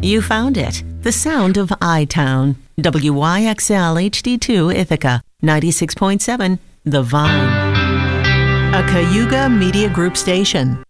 You found it. The sound of I-Town. WYXL HD2 Ithaca, 96.7 The Vine. A Cayuga Media Group station.